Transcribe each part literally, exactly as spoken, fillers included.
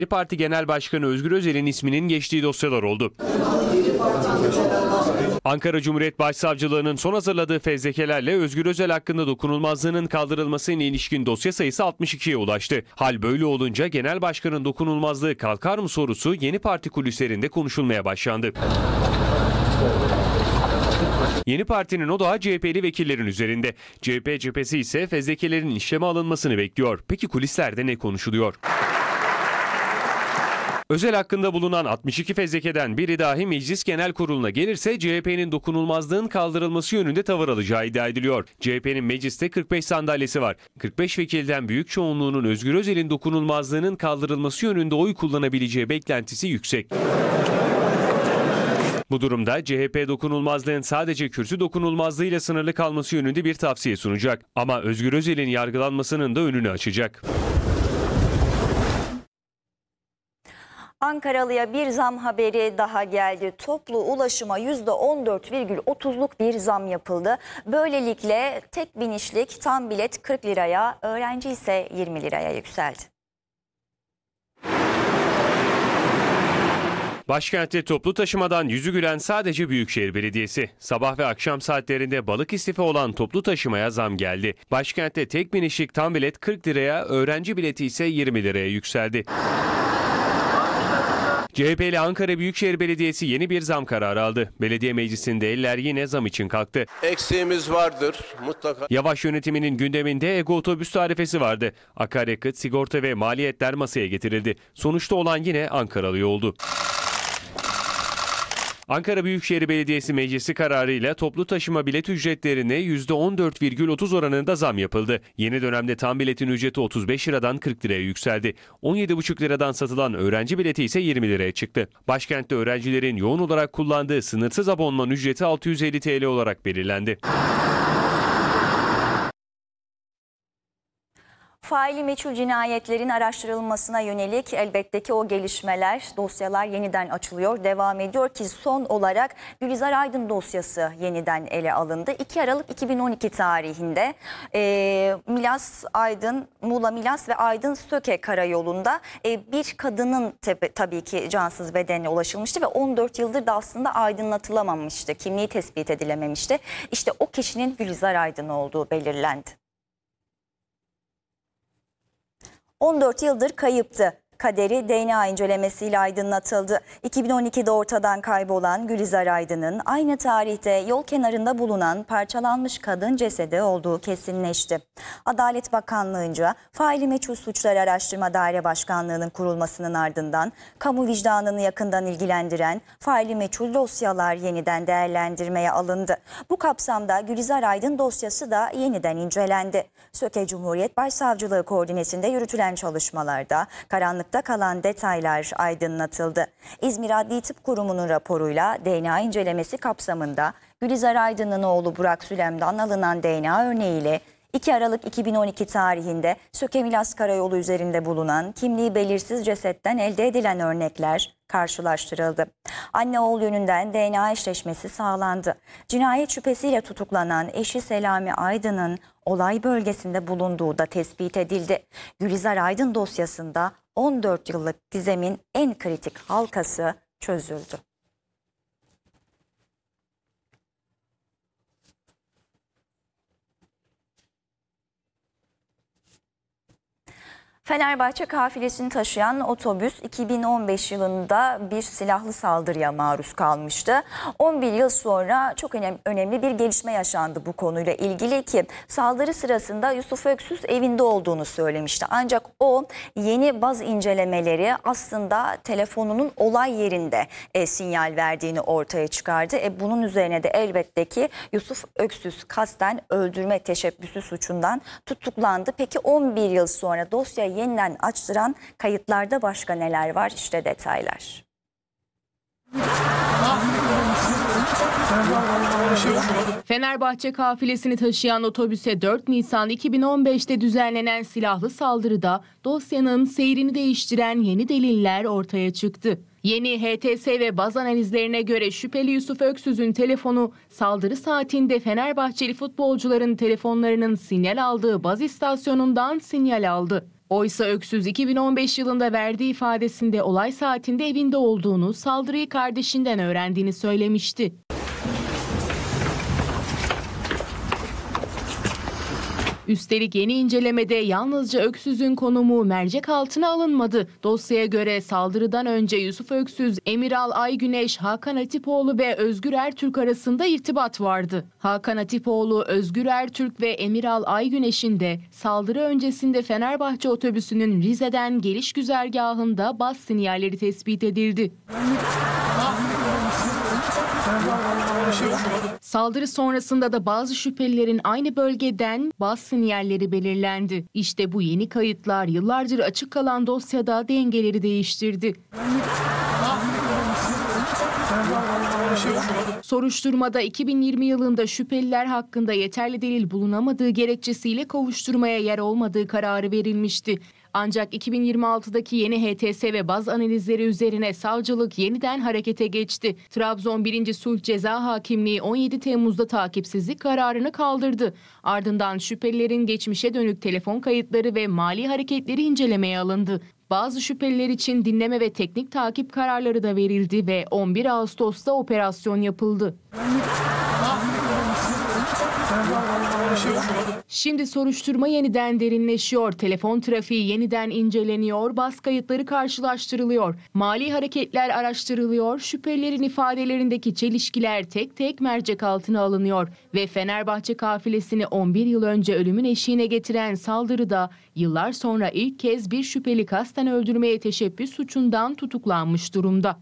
İYİ Parti Genel Başkanı Özgür Özel'in isminin geçtiği dosyalar oldu. Ankara Cumhuriyet Başsavcılığı'nın son hazırladığı fezlekelerle Özgür Özel hakkında dokunulmazlığının kaldırılmasına ilişkin dosya sayısı altmış ikiye ulaştı. Hal böyle olunca Genel Başkan'ın dokunulmazlığı kalkar mı sorusu Yeni Parti kulislerinde konuşulmaya başlandı. Yeni Parti'nin odağı C H P'li vekillerin üzerinde. C H P cephesi ise fezlekelerin işleme alınmasını bekliyor. Peki kulislerde ne konuşuluyor? Özel hakkında bulunan altmış iki fezlekeden biri dahi Meclis Genel Kurulu'na gelirse C H P'nin dokunulmazlığın kaldırılması yönünde tavır alacağı iddia ediliyor. C H P'nin mecliste kırk beş sandalyesi var. kırk beş vekilden büyük çoğunluğunun Özgür Özel'in dokunulmazlığının kaldırılması yönünde oy kullanabileceği beklentisi yüksek. Bu durumda C H P dokunulmazlığın sadece kürsü dokunulmazlığıyla sınırlı kalması yönünde bir tavsiye sunacak. Ama Özgür Özel'in yargılanmasının da önünü açacak. Ankaralı'ya bir zam haberi daha geldi. Toplu ulaşıma yüzde on dört virgül otuzluk bir zam yapıldı. Böylelikle tek binişlik tam bilet kırk liraya, öğrenci ise yirmi liraya yükseldi. Başkentte toplu taşımadan yüzü gülen sadece Büyükşehir Belediyesi. Sabah ve akşam saatlerinde balık istifi olan toplu taşımaya zam geldi. Başkentte tek binişlik tam bilet kırk liraya, öğrenci bileti ise yirmi liraya yükseldi. C H P'li Ankara Büyükşehir Belediyesi yeni bir zam kararı aldı. Belediye meclisinde eller yine zam için kalktı. Eksiğimiz vardır mutlaka. Yavaş yönetiminin gündeminde Ego Otobüs tarifesi vardı. Akaryakıt, sigorta ve maliyetler masaya getirildi. Sonuçta olan yine Ankaralı oldu. Ankara Büyükşehir Belediyesi Meclisi kararıyla toplu taşıma bilet ücretlerine yüzde on dört virgül otuz oranında zam yapıldı. Yeni dönemde tam biletin ücreti otuz beş liradan kırk liraya yükseldi. on yedi buçuk liradan satılan öğrenci bileti ise yirmi liraya çıktı. Başkentte öğrencilerin yoğun olarak kullandığı sınırsız abonman ücreti altı yüz elli TL olarak belirlendi. Faili meçhul cinayetlerin araştırılmasına yönelik elbette ki o gelişmeler, dosyalar yeniden açılıyor, devam ediyor ki son olarak Gülizar Aydın dosyası yeniden ele alındı. iki Aralık iki bin on iki tarihinde e, Milas Aydın, Muğla Milas ve Aydın Söke karayolunda e, bir kadının tepe, tabii ki cansız bedenine ulaşılmıştı ve on dört yıldır da aslında aydınlatılamamıştı, kimliği tespit edilememişti. İşte o kişinin Gülizar Aydın olduğu belirlendi. on dört yıldır kayıptı. Kaderi D N A incelemesiyle aydınlatıldı. iki bin on ikide ortadan kaybolan Gülizar Aydın'ın aynı tarihte yol kenarında bulunan parçalanmış kadın cesedi olduğu kesinleşti. Adalet Bakanlığı'nca Faili Meçhul Suçlar Araştırma Daire Başkanlığı'nın kurulmasının ardından kamu vicdanını yakından ilgilendiren faili meçhul dosyalar yeniden değerlendirmeye alındı. Bu kapsamda Gülizar Aydın dosyası da yeniden incelendi. Söke Cumhuriyet Başsavcılığı koordinesinde yürütülen çalışmalarda karanlık da kalan detaylar aydınlatıldı. İzmir Adli Tıp Kurumu'nun raporuyla D N A incelemesi kapsamında Gülizar Aydın'ın oğlu Burak Sülem'den alınan D N A örneğiyle iki Aralık iki bin on iki tarihinde Söke Milas Karayolu üzerinde bulunan kimliği belirsiz cesetten elde edilen örnekler karşılaştırıldı. Anne oğul yönünden D N A eşleşmesi sağlandı. Cinayet şüphesiyle tutuklanan eşi Selami Aydın'ın olay bölgesinde bulunduğu da tespit edildi. Gülizar Aydın dosyasında on dört yıllık gizemin en kritik halkası çözüldü. Fenerbahçe kafilesini taşıyan otobüs iki bin on beş yılında bir silahlı saldırıya maruz kalmıştı. on bir yıl sonra çok önemli bir gelişme yaşandı bu konuyla ilgili ki saldırı sırasında Yusuf Öksüz evinde olduğunu söylemişti. Ancak o yeni baz incelemeleri aslında telefonunun olay yerinde e, sinyal verdiğini ortaya çıkardı. E, bunun üzerine de elbette ki Yusuf Öksüz kasten öldürme teşebbüsü suçundan tutuklandı. Peki on bir yıl sonra dosya yeniden açtıran kayıtlarda başka neler var? İşte detaylar. Fenerbahçe kafilesini taşıyan otobüse dört Nisan iki bin on beşte düzenlenen silahlı saldırıda dosyanın seyrini değiştiren yeni deliller ortaya çıktı. Yeni H T S ve baz analizlerine göre şüpheli Yusuf Öksüz'ün telefonu saldırı saatinde Fenerbahçeli futbolcuların telefonlarının sinyal aldığı baz istasyonundan sinyal aldı. Oysa Öksüz iki bin on beş yılında verdiği ifadesinde olay saatinde evinde olduğunu, saldırıyı kardeşinden öğrendiğini söylemişti. Üstelik yeni incelemede yalnızca Öksüz'ün konumu mercek altına alınmadı. Dosyaya göre saldırıdan önce Yusuf Öksüz, Emiral Aygüneş, Hakan Atipoğlu ve Özgür Ertürk arasında irtibat vardı. Hakan Atipoğlu, Özgür Ertürk ve Emiral Aygüneş'in de saldırı öncesinde Fenerbahçe otobüsünün Rize'den geliş güzergahında bas sinyalleri tespit edildi. Saldırı sonrasında da bazı şüphelilerin aynı bölgeden bas sinyalleri belirlendi. İşte bu yeni kayıtlar yıllardır açık kalan dosyada dengeleri değiştirdi. Soruşturmada iki bin yirmi yılında şüpheliler hakkında yeterli delil bulunamadığı gerekçesiyle kovuşturmaya yer olmadığı kararı verilmişti. Ancak iki bin yirmi altıdaki yeni H T S ve baz analizleri üzerine savcılık yeniden harekete geçti. Trabzon birinci Sulh Ceza Hakimliği on yedi Temmuz'da takipsizlik kararını kaldırdı. Ardından şüphelilerin geçmişe dönük telefon kayıtları ve mali hareketleri incelemeye alındı. Bazı şüpheliler için dinleme ve teknik takip kararları da verildi ve on bir Ağustos'ta operasyon yapıldı. Şimdi soruşturma yeniden derinleşiyor, telefon trafiği yeniden inceleniyor, bas kayıtları karşılaştırılıyor, mali hareketler araştırılıyor, şüphelilerin ifadelerindeki çelişkiler tek tek mercek altına alınıyor ve Fenerbahçe kafilesini on bir yıl önce ölümün eşiğine getiren saldırıda yıllar sonra ilk kez bir şüpheli kasten öldürmeye teşebbüs suçundan tutuklanmış durumda.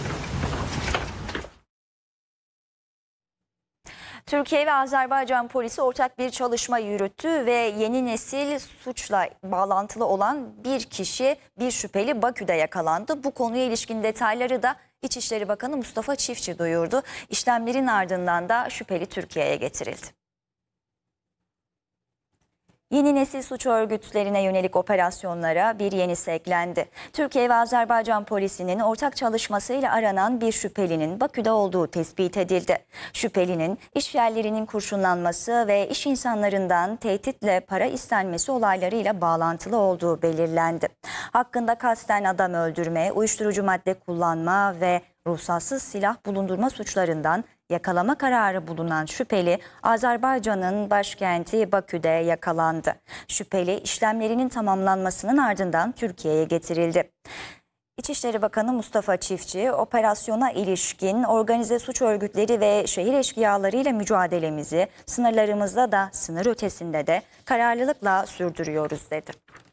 Türkiye ve Azerbaycan polisi ortak bir çalışma yürüttü ve yeni nesil suçla bağlantılı olan bir kişi, bir şüpheli Bakü'de yakalandı. Bu konuya ilişkin detayları da İçişleri Bakanı Mustafa Çiftçi duyurdu. İşlemlerin ardından da şüpheli Türkiye'ye getirildi. Yeni nesil suç örgütlerine yönelik operasyonlara bir yenisi eklendi. Türkiye ve Azerbaycan polisinin ortak çalışmasıyla aranan bir şüphelinin Bakü'de olduğu tespit edildi. Şüphelinin iş yerlerinin kurşunlanması ve iş insanlarından tehditle para istenmesi olaylarıyla bağlantılı olduğu belirlendi. Hakkında kasten adam öldürme, uyuşturucu madde kullanma ve ruhsatsız silah bulundurma suçlarından yakalama kararı bulunan şüpheli Azerbaycan'ın başkenti Bakü'de yakalandı. Şüpheli işlemlerinin tamamlanmasının ardından Türkiye'ye getirildi. İçişleri Bakanı Mustafa Çiftçi, operasyona ilişkin organize suç örgütleri ve şehir eşkıyalarıyla mücadelemizi sınırlarımızda da sınır ötesinde de kararlılıkla sürdürüyoruz dedi.